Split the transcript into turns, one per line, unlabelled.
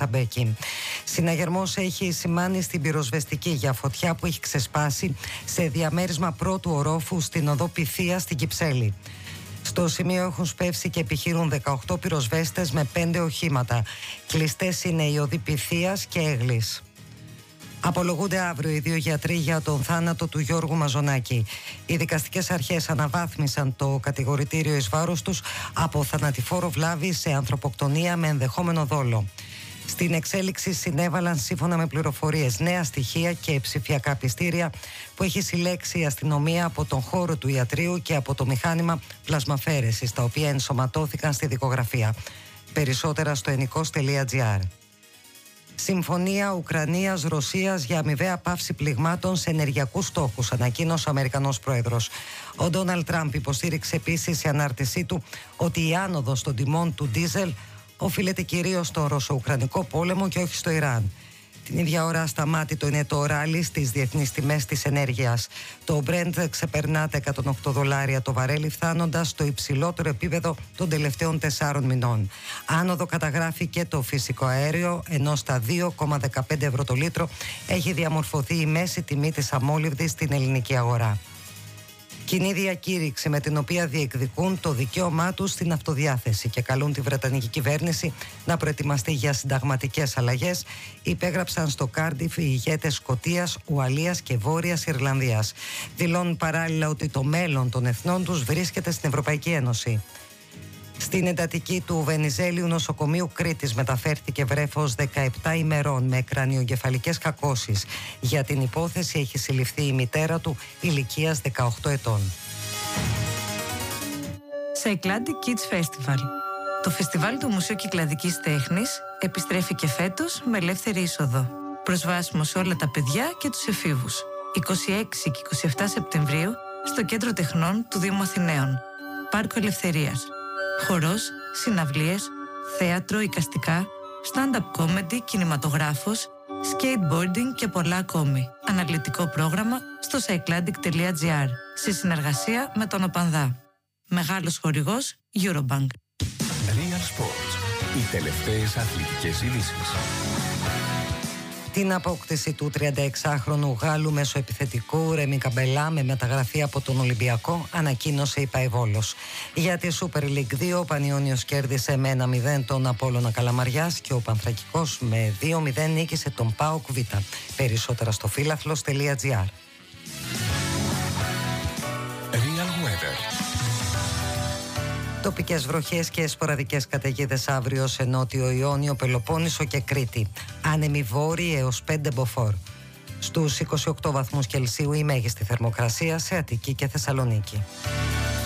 Καραμπέκη. Συναγερμός έχει σημάνει στην πυροσβεστική για φωτιά που έχει ξεσπάσει σε διαμέρισμα πρώτου ορόφου στην οδό Πυθία στην Κυψέλη. Στο σημείο έχουν σπεύσει και επιχειρούν 18 πυροσβέστες με 5 οχήματα. Κλειστές είναι οι οδοί Πυθίας και Έγλης. Απολογούνται αύριο οι 2 γιατροί για τον θάνατο του Γιώργου Μαζονάκη. Οι δικαστικές αρχές αναβάθμισαν το κατηγορητήριο εις βάρος τους από θανατηφόρο βλάβη σε ανθρωποκτονία με ενδεχόμενο δόλο. Στην εξέλιξη συνέβαλαν, σύμφωνα με πληροφορίες, νέα στοιχεία και ψηφιακά πιστήρια που έχει συλλέξει η αστυνομία από τον χώρο του ιατρείου και από το μηχάνημα πλασμαφέρεσης, τα οποία ενσωματώθηκαν στη δικογραφία. Περισσότερα στο ενικός.gr. Συμφωνία Ουκρανίας-Ρωσίας για αμοιβαία πάυση πληγμάτων σε ενεργειακούς στόχους, ανακοίνωσε ο Αμερικανός Πρόεδρος. Ο Ντόναλντ Τραμπ υποστήριξε επίσης η ανάρτησή του ότι η άνοδος των τιμών του ντίζελ οφείλεται κυρίως στο ρωσο-ουκρανικό πόλεμο και όχι στο Ιράν. Την ίδια ώρα ασταμάτητο είναι το ράλι στις διεθνείς τιμές της ενέργειας. Το Brent ξεπερνά τα $108 το βαρέλι, φτάνοντας στο υψηλότερο επίπεδο των τελευταίων 4 μηνών. Άνοδο καταγράφει και το φυσικό αέριο, ενώ στα 2,15 ευρώ το λίτρο έχει διαμορφωθεί η μέση τιμή της αμόλυβδης στην ελληνική αγορά. Κοινή διακήρυξη με την οποία διεκδικούν το δικαίωμά τους στην αυτοδιάθεση και καλούν τη Βρετανική κυβέρνηση να προετοιμαστεί για συνταγματικές αλλαγές, υπέγραψαν στο Κάρντιφ οι ηγέτες Σκωτίας, Ουαλίας και Βόρειας Ιρλανδίας. Δηλώνουν παράλληλα ότι το μέλλον των εθνών τους βρίσκεται στην Ευρωπαϊκή Ένωση. Στην εντατική του Βενιζέλιου νοσοκομείου Κρήτης μεταφέρθηκε βρέφος 17 ημερών με κρανιογκεφαλικές κακώσεις. Για την υπόθεση έχει συλληφθεί η μητέρα του ηλικίας 18 ετών.
Cycladic Kids Festival. Το φεστιβάλ του Μουσείου Κυκλαδικής Τέχνης επιστρέφει και φέτος με ελεύθερη είσοδο. Προσβάσιμο σε όλα τα παιδιά και τους εφήβους. 26 και 27 Σεπτεμβρίου στο Κέντρο Τεχνών του Δήμου Αθηναίων. Πάρκο Ελευθερίας. Χορός, συναυλίες, θέατρο, εικαστικά, stand-up comedy, κινηματογράφος, skateboarding και πολλά ακόμη. Αναλυτικό πρόγραμμα στο cycladic.gr σε συνεργασία με τον ΟΠΑΝΔΑ. Μεγάλος χορηγός Eurobank.
Real Sports. Οι τελευταίες αθλητικές ειδήσεις.
Την απόκτηση του 36χρονου Γάλλου μεσοεπιθετικού Ρέμι Καμπελά με μεταγραφή από τον Ολυμπιακό ανακοίνωσε η Παεβόλος. Για τη Super League 2 ο Πανιώνιος κέρδισε με 1-0 τον Απόλλωνα Καλαμαριάς και ο Πανθρακικός με 2-0 νίκησε τον ΠΑΟΚ Β. Περισσότερα στο φύλαθλος.gr.
Real Weather.
Τοπικές βροχές και σποραδικές καταιγίδες αύριο σε Νότιο Ιόνιο, Πελοπόννησο και Κρήτη. Άνεμοι βόρειοι έως 5 μποφόρ. Στους 28 βαθμούς Κελσίου η μέγιστη θερμοκρασία σε Αττική και Θεσσαλονίκη.